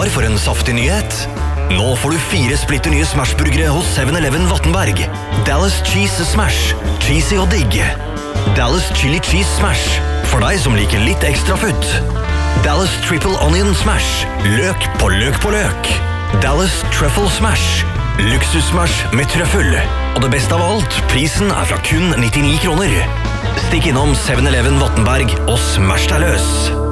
Klar for en saftig nyhet? Nå får du 4 splitter nye Smash-burgere hos 7-Eleven Vattenberg. Dallas Cheese Smash. Cheesy og digg. Dallas Chili Cheese Smash. For deg som liker litt ekstra futt. Dallas Triple Onion Smash. Løk på løk på løk. Dallas Truffle Smash. Luksus-smash med trøffel. Og det beste av alt, prisen er fra kun 99 kroner. Stikk innom 7-Eleven Vattenberg og smash deg løs.